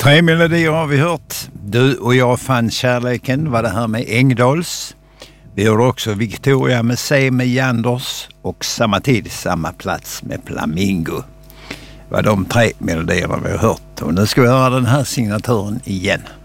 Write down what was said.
3 melodier har vi hört. Du och jag fann kärleken, var det här med Engdals. Vi hörde också Victoria med C med Janders och Samma tid, samma plats med Flamingo. Det var de 3 melodierna vi har hört. Och nu ska vi höra den här signaturen igen.